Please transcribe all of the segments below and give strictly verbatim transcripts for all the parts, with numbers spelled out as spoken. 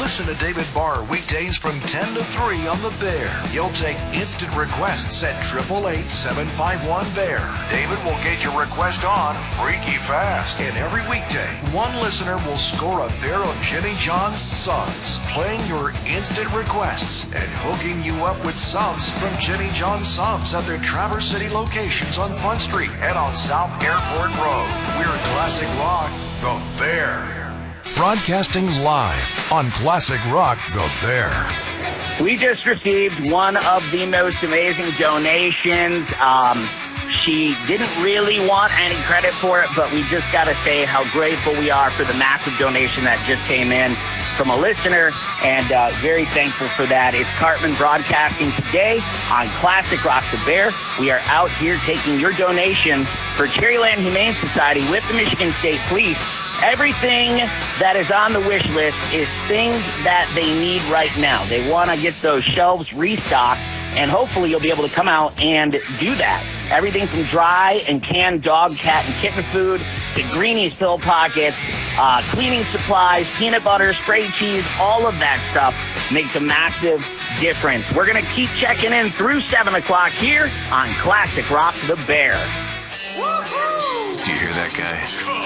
Listen to David Barr weekdays from ten to three on The Bear. He'll take instant requests at eight eight eight, seven five one, B E A R. David will get your request on freaky fast. And every weekday, one listener will score a pair of Jimmy John's subs, playing your instant requests and hooking you up with subs from Jimmy John's subs at their Traverse City locations on Front Street and on South Airport Road. We're Classic Rock, The Bear. Broadcasting live on Classic Rock, The Bear. We just received one of the most amazing donations. Um, she didn't really want any credit for it, but we just got to say how grateful we are for the massive donation that just came in from a listener, and uh, very thankful for that. It's Cartman Broadcasting today on Classic Rock the Bear. We are out here taking your donations for Cherryland Humane Society with the Michigan State Police. Everything that is on the wish list is things that they need right now. They want to get those shelves restocked, and hopefully you'll be able to come out and do that. Everything from dry and canned dog, cat, and kitten food to Greenies pill pockets, uh, cleaning supplies, peanut butter, spray cheese, all of that stuff makes a massive difference. We're going to keep checking in through seven o'clock here on Classic Rock the Bear. Woo-hoo! Do you hear that guy?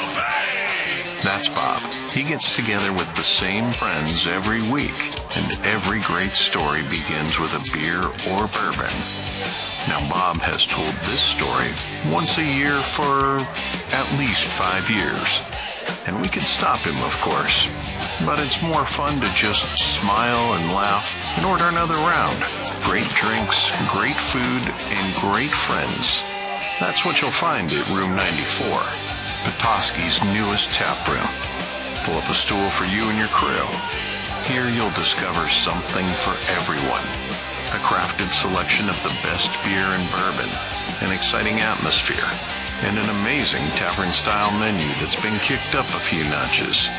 That's Bob. He gets together with the same friends every week, and every great story begins with a beer or bourbon. Now, Bob has told this story once a year for at least five years. And we could stop him, of course. But it's more fun to just smile and laugh and order another round. Great drinks, great food, and great friends. That's what you'll find at Room ninety-four, Petoskey's newest tap room. Pull up a stool for you and your crew. Here you'll discover something for everyone. A crafted selection of the best beer and bourbon, an exciting atmosphere, and an amazing tavern-style menu that's been kicked up a few notches.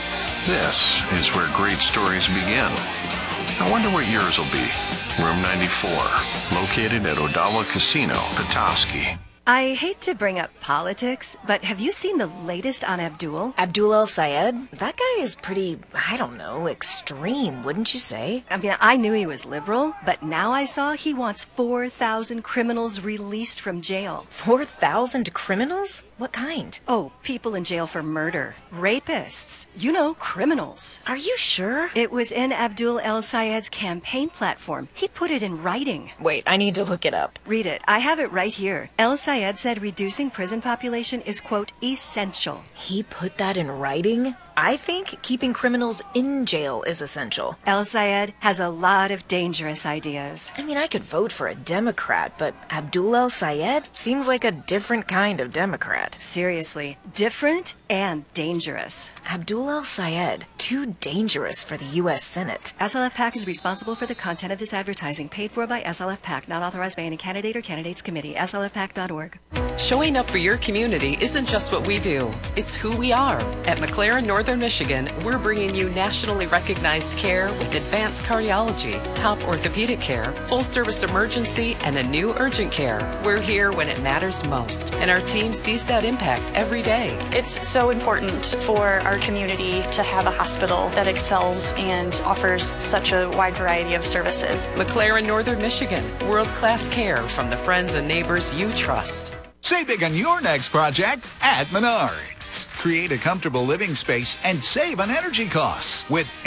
This is where great stories begin. I wonder what yours will be. Room ninety-four, located at Odawa Casino, Petoskey. I hate to bring up politics, but have you seen the latest on Abdul? Abdul El-Sayed? That guy is pretty, I don't know, extreme, wouldn't you say? I mean, I knew he was liberal, but now I saw he wants four thousand criminals released from jail. four thousand criminals? What kind? Oh, people in jail for murder. Rapists. You know, criminals. Are you sure? It was in Abdul El-Sayed's campaign platform. He put it in writing. Wait, I need to look it up. Read it. I have it right here. El-Sayed said reducing prison population is, quote, essential. He put that in writing? I think keeping criminals in jail is essential. El-Sayed has a lot of dangerous ideas. I mean, I could vote for a Democrat, but Abdul El-Sayed seems like a different kind of Democrat. Seriously, different and dangerous. Abdul El-Sayed, too dangerous for the U S Senate. S L F PAC is responsible for the content of this advertising, paid for by S L F PAC, not authorized by any candidate or candidates committee. S L F pac dot org. Showing up for your community isn't just what we do, it's who we are. At McLaren Northern Michigan, we're bringing you nationally recognized care with advanced cardiology, top orthopedic care, full-service emergency, and a new urgent care. We're here when it matters most, and our team sees that impact every day. It's so important for our community to have a hospital that excels and offers such a wide variety of services. McLaren Northern Michigan, world-class care from the friends and neighbors you trust. Save big on your next project at Menards. Create a comfortable living space and save on energy costs with